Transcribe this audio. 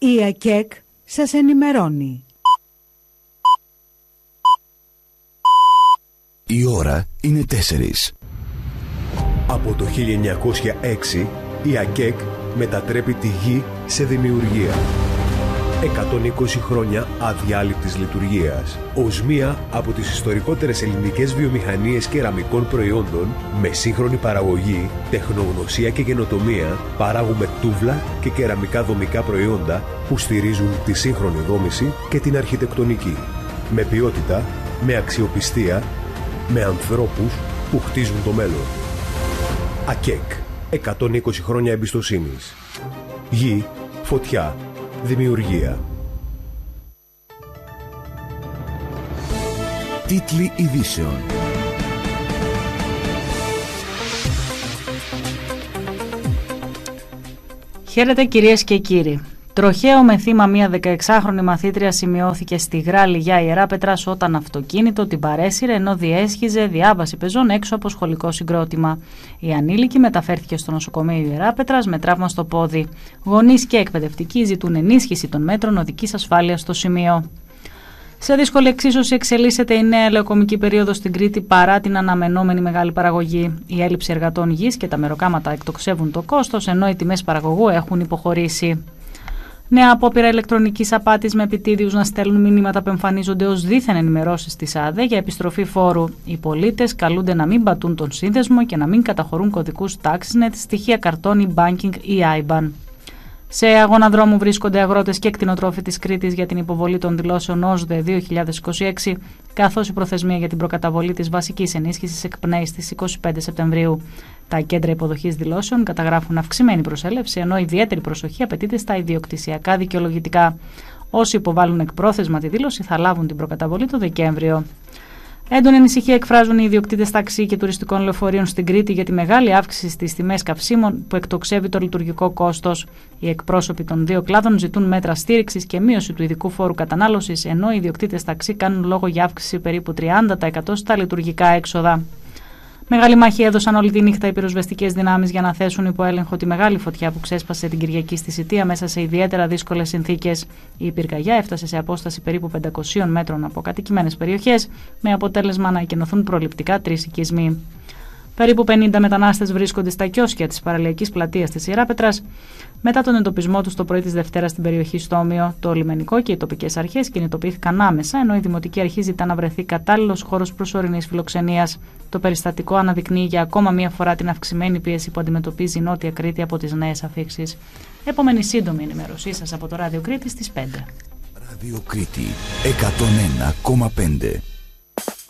Η ΑΚΕΚ σας ενημερώνει. Η ώρα είναι 4. Από το 1906 η ΑΚΕΚ μετατρέπει τη γη σε δημιουργία. 120 χρόνια αδιάλειπτης λειτουργίας. Ως μία από τις ιστορικότερες ελληνικές βιομηχανίες κεραμικών προϊόντων, με σύγχρονη παραγωγή, τεχνογνωσία και καινοτομία, παράγουμε τούβλα και κεραμικά δομικά προϊόντα που στηρίζουν τη σύγχρονη δόμηση και την αρχιτεκτονική. Με ποιότητα, με αξιοπιστία, με ανθρώπους που χτίζουν το μέλλον. ΑΚΕΚ. 120 χρόνια εμπιστοσύνης. Γη, φωτιά, δημιουργία. Τίτλοι ειδήσεων. Χαίρετε κυρίες και κύριοι. Τροχαίο με θύμα μία 16χρονη μαθήτρια σημειώθηκε στη Γράλη για Ιεράπετρας όταν αυτοκίνητο την παρέσυρε ενώ διέσχιζε διάβαση πεζών έξω από σχολικό συγκρότημα. Η ανήλικη μεταφέρθηκε στο νοσοκομείο Ιεράπετρας με τραύμα στο πόδι. Γονείς και εκπαιδευτικοί ζητούν ενίσχυση των μέτρων οδικής ασφάλειας στο σημείο. Σε δύσκολη εξίσωση εξελίσσεται η νέα ελαιοκομική περίοδος στην Κρήτη παρά την αναμενόμενη μεγάλη παραγωγή. Η έλλειψη εργατών γης και τα μεροκάματα εκτοξεύουν το κόστος ενώ οι τιμές παραγωγού έχουν υποχωρήσει. Νέα απόπειρα ηλεκτρονικής απάτης με επιτίδιους να στέλνουν μηνύματα που εμφανίζονται ως δίθεν ενημερώσεις της ΑΔΕ για επιστροφή φόρου. Οι πολίτες καλούνται να μην πατούν τον σύνδεσμο και να μην καταχωρούν κωδικούς TaxNet, στοιχεία καρτών, e-banking ή IBAN. Σε αγώνα δρόμου βρίσκονται αγρότες και κτηνοτρόφοι της Κρήτης για την υποβολή των δηλώσεων ΩΣΔΕ 2026, καθώς η προθεσμία για την προκαταβολή της βασικής ενίσχυσης εκπνέει στις 25 Σεπτεμβρίου. Τα κέντρα υποδοχής δηλώσεων καταγράφουν αυξημένη προσέλευση, ενώ ιδιαίτερη προσοχή απαιτείται στα ιδιοκτησιακά δικαιολογητικά. Όσοι υποβάλλουν εκπρόθεσμα τη δήλωση θα λάβουν την προκαταβολή το Δεκέμβριο. Έντονη ανησυχία εκφράζουν οι ιδιοκτήτες ταξί και τουριστικών λεωφορείων στην Κρήτη για τη μεγάλη αύξηση στις τιμές καυσίμων που εκτοξεύει το λειτουργικό κόστος. Οι εκπρόσωποι των δύο κλάδων ζητούν μέτρα στήριξης και μείωση του ειδικού φόρου κατανάλωσης, ενώ οι ιδιοκτήτες ταξί κάνουν λόγο για αύξηση περίπου 30% στα λειτουργικά έξοδα. Μεγάλη μάχη έδωσαν όλη τη νύχτα οι πυροσβεστικές δυνάμεις για να θέσουν υπό έλεγχο τη μεγάλη φωτιά που ξέσπασε την Κυριακή στη Σιτία μέσα σε ιδιαίτερα δύσκολες συνθήκες. Η πυρκαγιά έφτασε σε απόσταση περίπου 500 μέτρων από κατοικημένες περιοχές, με αποτέλεσμα να εκενωθούν προληπτικά 3 οικισμοί. Περίπου 50 μετανάστες βρίσκονται στα κιόσκια της παραλιακής πλατείας της Ιεράπετρας μετά τον εντοπισμό τους το πρωί της Δευτέρας στην περιοχή Στόμιο. Το λιμενικό και οι τοπικές αρχές κινητοποιήθηκαν άμεσα, ενώ η Δημοτική Αρχή ζητά να βρεθεί κατάλληλος χώρος προσωρινής φιλοξενίας. Το περιστατικό αναδεικνύει για ακόμα μία φορά την αυξημένη πίεση που αντιμετωπίζει η Νότια Κρήτη από τις νέες αφίξεις. Επόμενη σύντομη ενημέρωσή σας από το Ράδιο Κρήτη στις 5. Ράδιο Κρήτη 101,5.